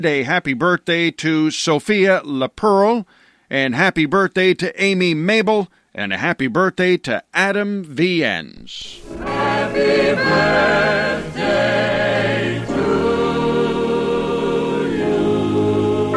A happy birthday to Sophia LaPearl, and happy birthday to Amy Mabel, and a happy birthday to Adam Viens. Happy birthday to you.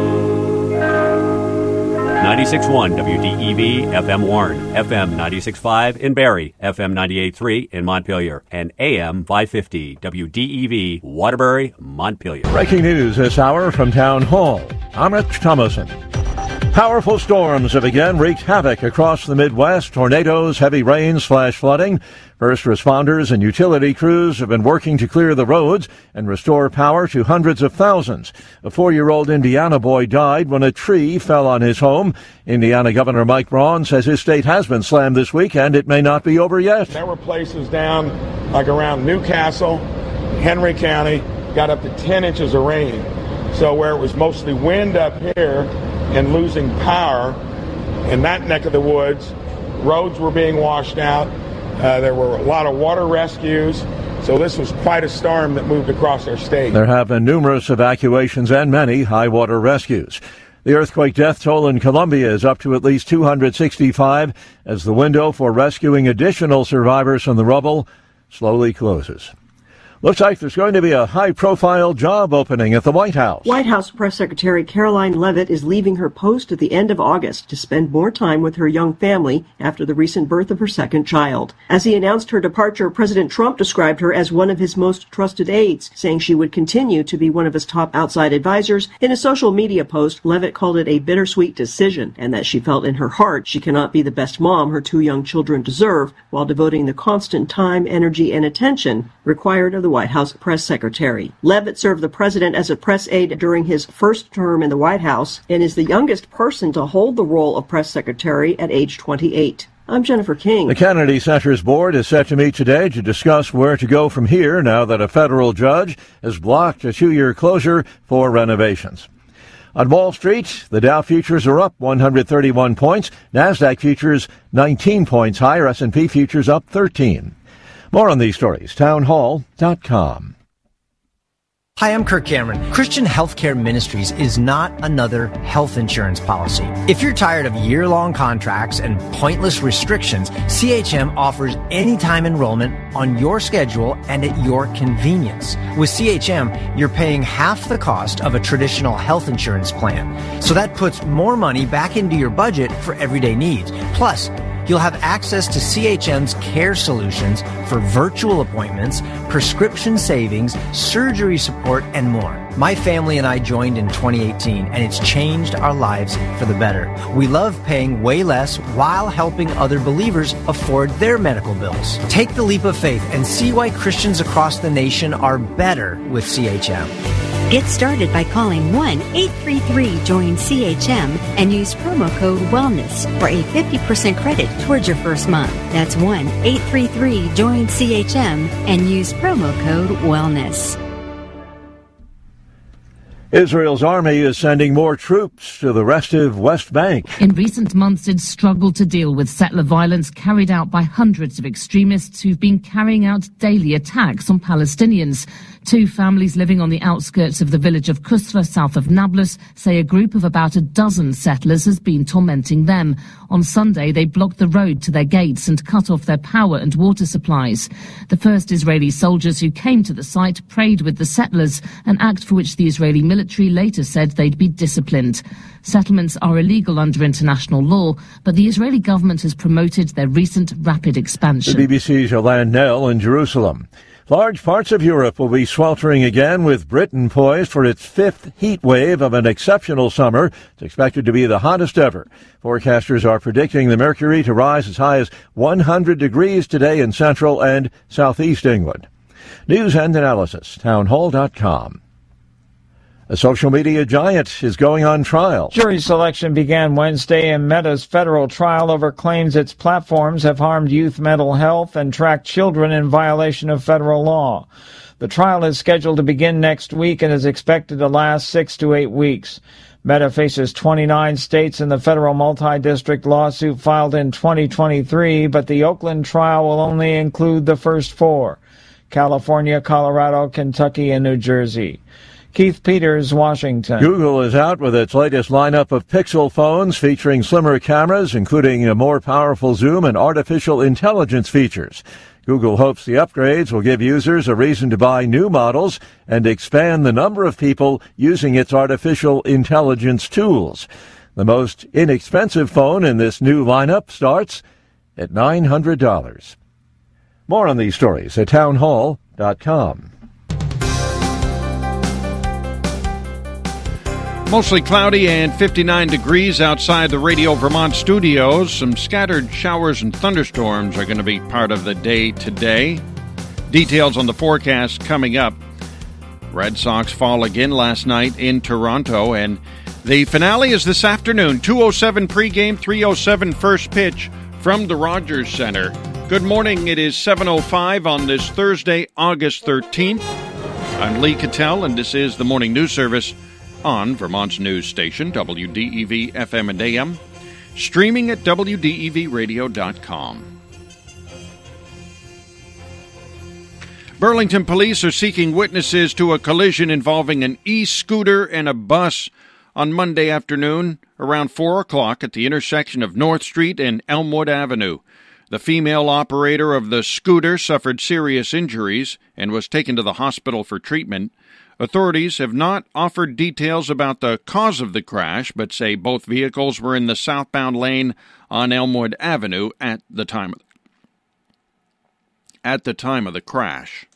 96.1 WDEV FM Warren, FM 96.5 in Barrie, FM 98.3 in Montpelier, and AM 550 WDEV Waterbury, Montpelier. Breaking news this hour from Town Hall. I'm Rich Thomason. Powerful storms have again wreaked havoc across the Midwest. Tornadoes, heavy rains, flash flooding. First responders and utility crews have been working to clear the roads and restore power to hundreds of thousands. A 4-year-old Indiana boy died when a tree fell on his home. Indiana Governor Mike Braun says his state has been slammed this week and it may not be over yet. There were places down like around Newcastle, Henry County, got up to 10 inches of rain. So where it was mostly wind up here and losing power in that neck of the woods, roads were being washed out. There were a lot of water rescues. So this was quite a storm that moved across our state. There have been numerous evacuations and many high water rescues. The earthquake death toll in Colombia is up to at least 265 as the window for rescuing additional survivors from the rubble slowly closes. Looks like there's going to be a high-profile job opening at the White House. White House Press Secretary Caroline Leavitt is leaving her post at the end of August to spend more time with her young family after the recent birth of her second child. As he announced her departure, President Trump described her as one of his most trusted aides, saying she would continue to be one of his top outside advisors. In a social media post, Leavitt called it a bittersweet decision and that she felt in her heart she cannot be the best mom her 2 young children deserve while devoting the constant time, energy, and attention required of the White House press secretary. Leavitt served the president as a press aide during his first term in the White House and is the youngest person to hold the role of press secretary at age 28. I'm Jennifer King. The Kennedy Center's board is set to meet today to discuss where to go from here now that a federal judge has blocked a 2-year closure for renovations. On Wall Street, the Dow futures are up 131 points. NASDAQ futures 19 points higher. S&P futures up 13. More on these stories, townhall.com. Hi, I'm Kirk Cameron. Christian Healthcare Ministries is not another health insurance policy. If you're tired of year-long contracts and pointless restrictions, CHM offers anytime enrollment on your schedule and at your convenience. With CHM, you're paying half the cost of a traditional health insurance plan. So that puts more money back into your budget for everyday needs. Plus, you'll have access to CHM's care solutions for virtual appointments, prescription savings, surgery support, and more. My family and I joined in 2018, and it's changed our lives for the better. We love paying way less while helping other believers afford their medical bills. Take the leap of faith and see why Christians across the nation are better with CHM. Get started by calling 1-833-JOIN-CHM and use promo code WELLNESS for a 50% credit towards your first month. That's 1-833-JOIN-CHM and use promo code WELLNESS. Israel's army is sending more troops to the restive West Bank. In recent months, it's struggled to deal with settler violence carried out by hundreds of extremists who've been carrying out daily attacks on Palestinians. 2 families living on the outskirts of the village of Kusra, south of Nablus, say a group of about a dozen settlers has been tormenting them. On Sunday, they blocked the road to their gates and cut off their power and water supplies. The first Israeli soldiers who came to the site prayed with the settlers, an act for which the Israeli military later said they'd be disciplined. Settlements are illegal under international law, but the Israeli government has promoted their recent rapid expansion. The BBC's Yolande Nell in Jerusalem. Large parts of Europe will be sweltering again, with Britain poised for its 5th heat wave of an exceptional summer. It's expected to be the hottest ever. Forecasters are predicting the mercury to rise as high as 100 degrees today in central and southeast England. News and analysis, townhall.com. A social media giant is going on trial. Jury selection began Wednesday in Meta's federal trial over claims its platforms have harmed youth mental health and tracked children in violation of federal law. The trial is scheduled to begin next week and is expected to last 6 to 8 weeks. Meta faces 29 states in the federal multi-district lawsuit filed in 2023, but the Oakland trial will only include the first 4: California, Colorado, Kentucky, and New Jersey. Keith Peters, Washington. Google is out with its latest lineup of Pixel phones featuring slimmer cameras, including a more powerful zoom and artificial intelligence features. Google hopes the upgrades will give users a reason to buy new models and expand the number of people using its artificial intelligence tools. The most inexpensive phone in this new lineup starts at $900. More on these stories at townhall.com. Mostly cloudy and 59 degrees outside the Radio Vermont studios. Some scattered showers and thunderstorms are going to be part of the day today. Details on the forecast coming up. Red Sox fall again last night in Toronto, and the finale is this afternoon. 2:07 pregame, 3:07 first pitch from the Rogers Center. Good morning. It is 7:05 on this Thursday, August 13th. I'm Lee Cattell, and this is the Morning News Service on Vermont's news station, WDEV FM and AM, streaming at WDEVradio.com. Burlington police are seeking witnesses to a collision involving an e-scooter and a bus on Monday afternoon around 4 o'clock at the intersection of North Street and Elmwood Avenue. The female operator of the scooter suffered serious injuries and was taken to the hospital for treatment. Authorities have not offered details about the cause of the crash, but say both vehicles were in the southbound lane on Elmwood Avenue at the time of the crash.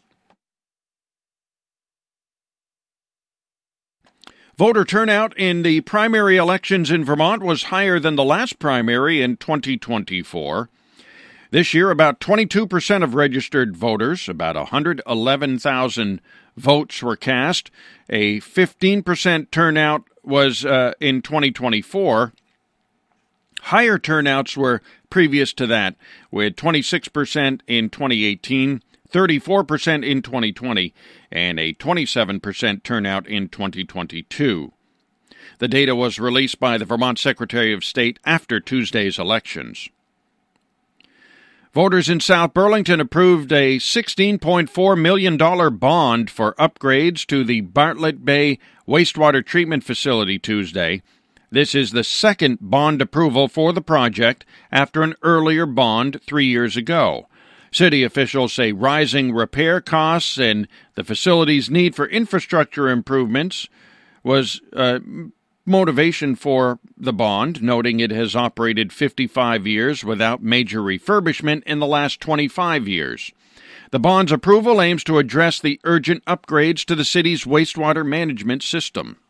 Voter turnout in the primary elections in Vermont was higher than the last primary in 2024. This year, about 22% of registered voters, about 111,000 votes were cast. A 15% turnout was in 2024. Higher turnouts were previous to that, with 26% in 2018, 34% in 2020, and a 27% turnout in 2022. The data was released by the Vermont Secretary of State after Tuesday's elections. Voters in South Burlington approved a $16.4 million bond for upgrades to the Bartlett Bay wastewater treatment facility Tuesday. This is the second bond approval for the project after an earlier bond 3 years ago. City officials say rising repair costs and the facility's need for infrastructure improvements was motivation for the bond, noting it has operated 55 years without major refurbishment in the last 25 years. The bond's approval aims to address the urgent upgrades to the city's wastewater management system.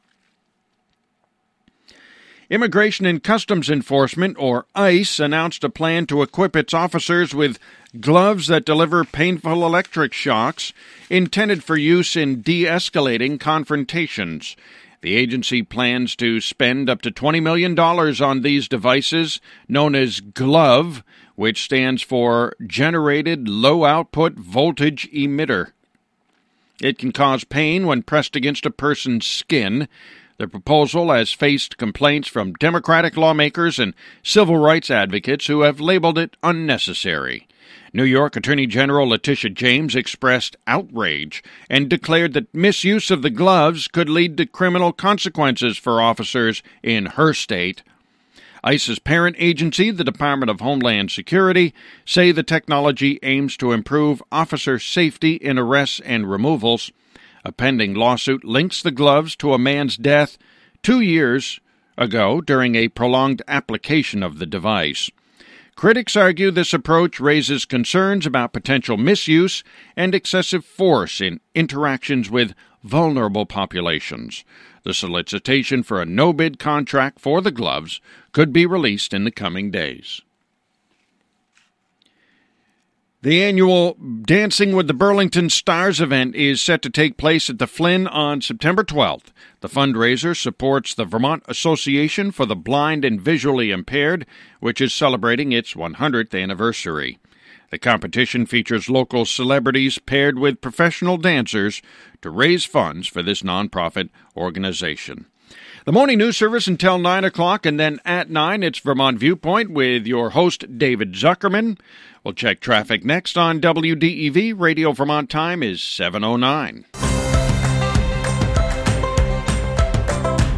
Immigration and Customs Enforcement, or ICE, announced a plan to equip its officers with gloves that deliver painful electric shocks intended for use in de-escalating confrontations. The agency plans to spend up to $20 million on these devices, known as GLOVE, which stands for Generated Low Output Voltage Emitter. It can cause pain when pressed against a person's skin. The proposal has faced complaints from Democratic lawmakers and civil rights advocates who have labeled it unnecessary. New York Attorney General Letitia James expressed outrage and declared that misuse of the gloves could lead to criminal consequences for officers in her state. ICE's parent agency, the Department of Homeland Security, say the technology aims to improve officer safety in arrests and removals. A pending lawsuit links the gloves to a man's death 2 years ago during a prolonged application of the device. Critics argue this approach raises concerns about potential misuse and excessive force in interactions with vulnerable populations. The solicitation for a no-bid contract for the gloves could be released in the coming days. The annual Dancing with the Burlington Stars event is set to take place at the Flynn on September 12th. The fundraiser supports the Vermont Association for the Blind and Visually Impaired, which is celebrating its 100th anniversary. The competition features local celebrities paired with professional dancers to raise funds for this nonprofit organization. The morning news service until 9 o'clock, and then at 9, it's Vermont Viewpoint with your host, David Zuckerman. We'll check traffic next on WDEV. Radio Vermont time is 7:09.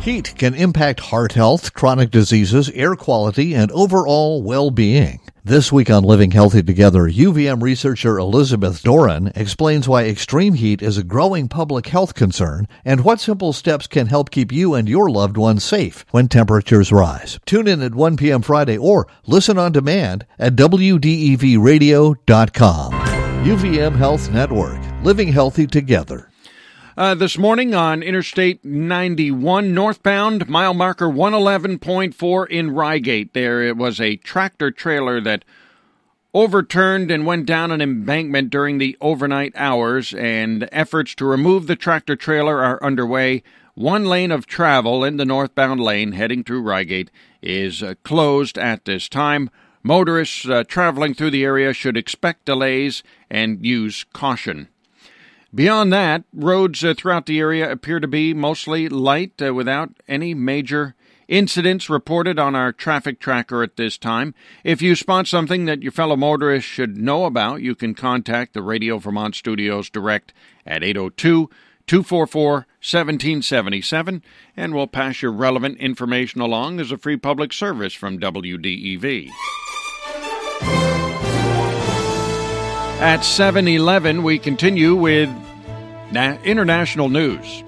Heat can impact heart health, chronic diseases, air quality, and overall well-being. This week on Living Healthy Together, UVM researcher Elizabeth Doran explains why extreme heat is a growing public health concern and what simple steps can help keep you and your loved ones safe when temperatures rise. Tune in at 1 p.m. Friday or listen on demand at WDEVradio.com. UVM Health Network, living healthy together. This morning on Interstate 91 northbound, mile marker 111.4 in Rygate, there was a tractor trailer that overturned and went down an embankment during the overnight hours, and efforts to remove the tractor trailer are underway. One lane of travel in the northbound lane heading through Rygate is closed at this time. Motorists traveling through the area should expect delays and use caution. Beyond that, roads throughout the area appear to be mostly light without any major incidents reported on our traffic tracker at this time. If you spot something that your fellow motorists should know about, you can contact the Radio Vermont Studios direct at 802-244-1777, and we'll pass your relevant information along as a free public service from WDEV. At 7:11, we continue with international news.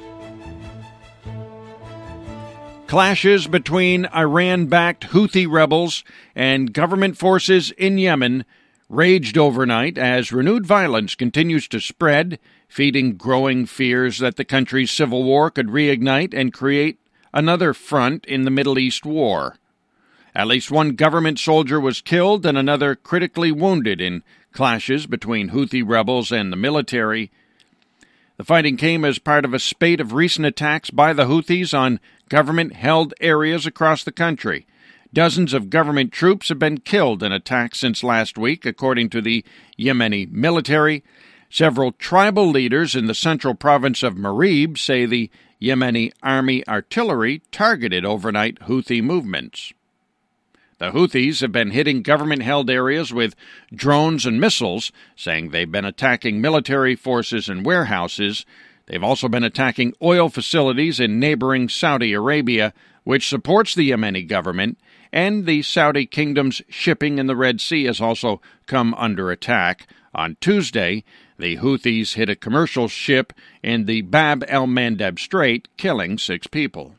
Clashes between Iran-backed Houthi rebels and government forces in Yemen raged overnight as renewed violence continues to spread, feeding growing fears that the country's civil war could reignite and create another front in the Middle East war. At least one government soldier was killed and another critically wounded in clashes between Houthi rebels and the military. The fighting came as part of a spate of recent attacks by the Houthis on government-held areas across the country. Dozens of government troops have been killed in attacks since last week, according to the Yemeni military. Several tribal leaders in the central province of Marib say the Yemeni army artillery targeted overnight Houthi movements. The Houthis have been hitting government-held areas with drones and missiles, saying they've been attacking military forces and warehouses. They've also been attacking oil facilities in neighboring Saudi Arabia, which supports the Yemeni government, and the Saudi kingdom's shipping in the Red Sea has also come under attack. On Tuesday, the Houthis hit a commercial ship in the Bab el-Mandeb Strait, killing 6 people.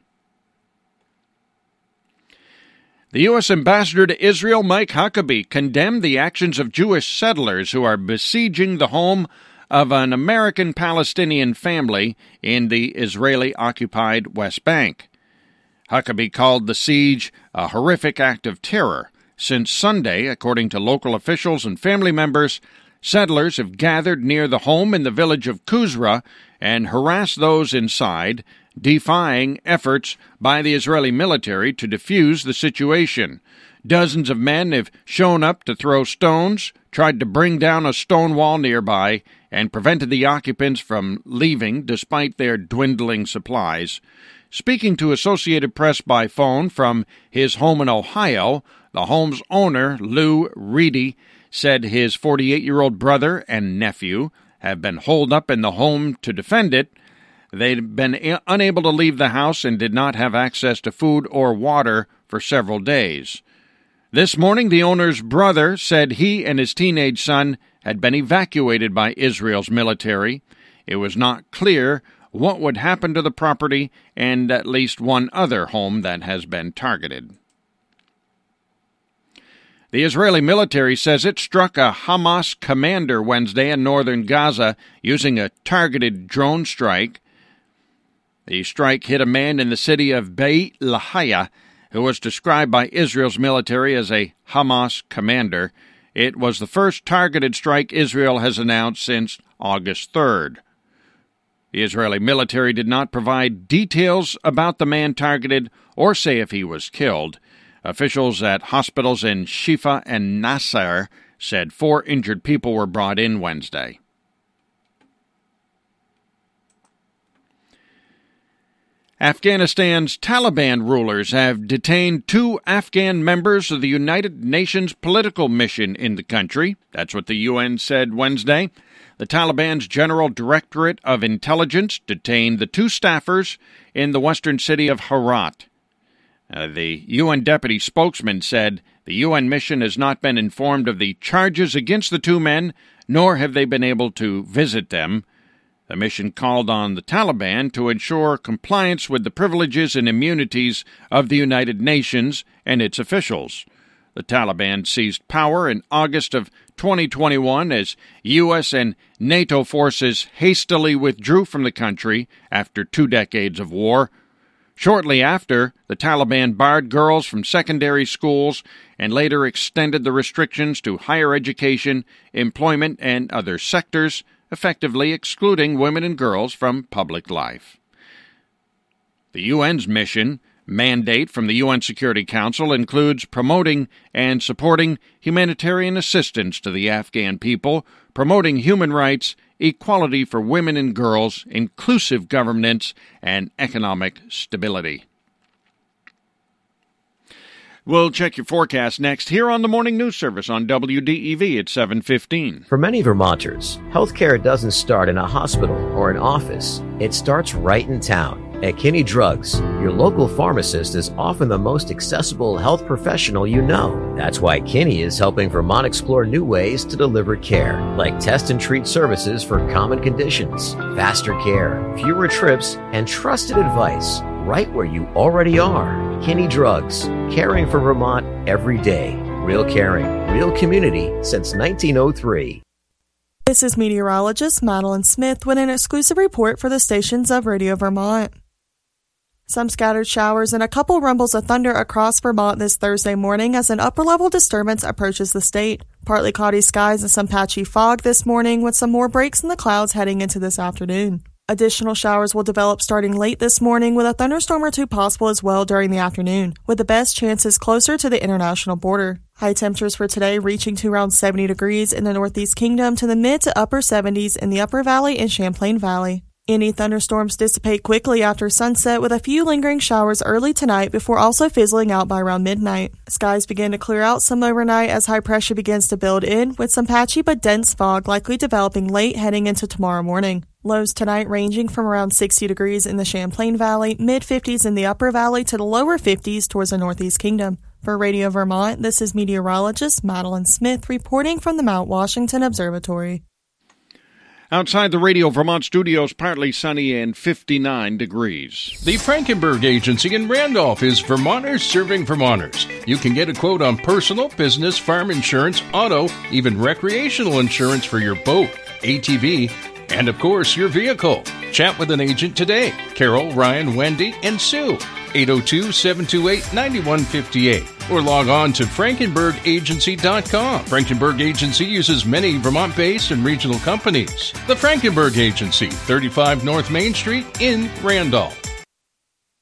The U.S. Ambassador to Israel, Mike Huckabee, condemned the actions of Jewish settlers who are besieging the home of an American-Palestinian family in the Israeli-occupied West Bank. Huckabee called the siege a horrific act of terror. Since Sunday, according to local officials and family members, settlers have gathered near the home in the village of Kuzra and harassed those inside, defying efforts by the Israeli military to defuse the situation. Dozens of men have shown up to throw stones, tried to bring down a stone wall nearby, and prevented the occupants from leaving despite their dwindling supplies. Speaking to Associated Press by phone from his home in Ohio, the home's owner, Lou Reedy, said his 48-year-old brother and nephew have been holed up in the home to defend it. They'd been unable to leave the house and did not have access to food or water for several days. This morning, the owner's brother said he and his teenage son had been evacuated by Israel's military. It was not clear what would happen to the property and at least one other home that has been targeted. The Israeli military says it struck a Hamas commander Wednesday in northern Gaza using a targeted drone strike. The strike hit a man in the city of Beit Lahia, who was described by Israel's military as a Hamas commander. It was the first targeted strike Israel has announced since August 3rd. The Israeli military did not provide details about the man targeted or say if he was killed. Officials at hospitals in Shifa and Nasser said 4 injured people were brought in Wednesday. Afghanistan's Taliban rulers have detained 2 Afghan members of the United Nations political mission in the country. That's what the UN said Wednesday. The Taliban's General Directorate of Intelligence detained the 2 staffers in the western city of Herat. The UN deputy spokesman said the UN mission has not been informed of the charges against the 2 men, nor have they been able to visit them. The mission called on the Taliban to ensure compliance with the privileges and immunities of the United Nations and its officials. The Taliban seized power in August of 2021 as U.S. and NATO forces hastily withdrew from the country after 2 decades of war. Shortly after, the Taliban barred girls from secondary schools and later extended the restrictions to higher education, employment, and other sectors, effectively excluding women and girls from public life. The UN's mission mandate from the UN Security Council includes promoting and supporting humanitarian assistance to the Afghan people, promoting human rights, equality for women and girls, inclusive governance, and economic stability. We'll check your forecast next here on the Morning News Service on WDEV at 7:15. For many Vermonters, healthcare doesn't start in a hospital or an office. It starts right in town. At Kinney Drugs, your local pharmacist is often the most accessible health professional you know. That's why Kinney is helping Vermont explore new ways to deliver care, like test and treat services for common conditions, faster care, fewer trips, and trusted advice right where you already are. Kinney Drugs, caring for Vermont every day. Real caring, real community since 1903. This is meteorologist Madeline Smith with an exclusive report for the stations of Radio Vermont. Some scattered showers and a couple rumbles of thunder across Vermont this Thursday morning as an upper-level disturbance approaches the state. Partly cloudy skies and some patchy fog this morning with some more breaks in the clouds heading into this afternoon. Additional showers will develop starting late this morning with a thunderstorm or 2 possible as well during the afternoon, with the best chances closer to the international border. High temperatures for today reaching to around 70 degrees in the Northeast Kingdom to the mid to upper 70s in the Upper Valley and Champlain Valley. Any thunderstorms dissipate quickly after sunset with a few lingering showers early tonight before also fizzling out by around midnight. Skies begin to clear out some overnight as high pressure begins to build in, with some patchy but dense fog likely developing late heading into tomorrow morning. Lows tonight ranging from around 60 degrees in the Champlain Valley, mid-50s in the Upper Valley to the lower 50s towards the Northeast Kingdom. For Radio Vermont, this is meteorologist Madeline Smith reporting from the Mount Washington Observatory. Outside the Radio Vermont studios, partly sunny and 59 degrees. The Frankenberg Agency in Randolph is Vermonters serving Vermonters. You can get a quote on personal, business, farm insurance, auto, even recreational insurance for your boat, ATV, and of course your vehicle. Chat with an agent today. Carol, Ryan, Wendy, and Sue. 802-728-9158. Or log on to FrankenbergAgency.com. Frankenberg Agency uses many Vermont-based and regional companies. The Frankenberg Agency, 35 North Main Street in Randolph.